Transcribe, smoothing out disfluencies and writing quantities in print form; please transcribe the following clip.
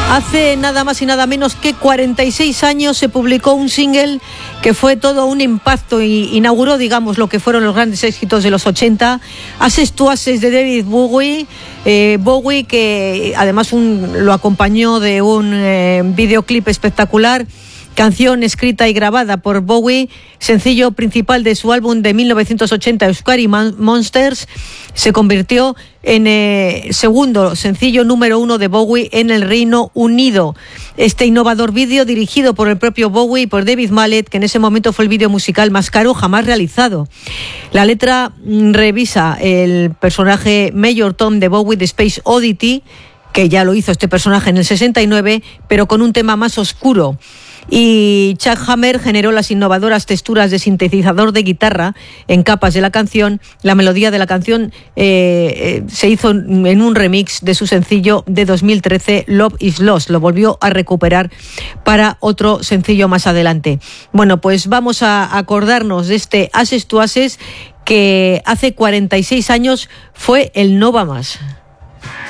Hace nada más y nada menos que 46 años se publicó un single que fue todo un impacto y inauguró, digamos, lo que fueron los grandes éxitos de los 80. Ashes to Ashes de David Bowie. Bowie, que además lo acompañó de un videoclip espectacular. Canción escrita y grabada por Bowie, sencillo principal de su álbum de 1980, Scary Monsters, se convirtió en segundo sencillo número 1 de Bowie en el Reino Unido. Este innovador vídeo, dirigido por el propio Bowie y por David Mallet, que en ese momento fue el vídeo musical más caro jamás realizado. La letra revisa el personaje Major Tom de Bowie de Space Oddity, que ya lo hizo este personaje en el 69, pero con un tema más oscuro. Y Chuck Hammer generó las innovadoras texturas de sintetizador de guitarra en capas de la canción. La melodía de la canción se hizo en un remix de su sencillo de 2013, Love is Lost. Lo volvió a recuperar para otro sencillo más adelante. Bueno, pues vamos a acordarnos de este Ashes to Ashes, que hace 46 años fue el No Va Más.